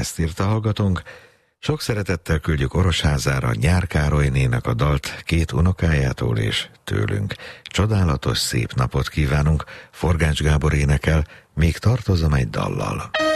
ezt írta hallgatónk. Sok szeretettel küldjük Orosházára Nyár Károlynének a dalt két unokájától és tőlünk. Csodálatos, szép napot kívánunk, Forgács Gábor énekel, Még tartozom egy dallal.